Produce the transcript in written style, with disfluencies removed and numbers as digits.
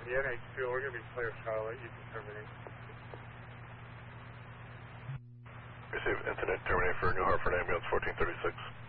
the NH2, we're going to be clear, Charlotte. You can terminate. Receive incident terminate for New Hartford ambulance 1436.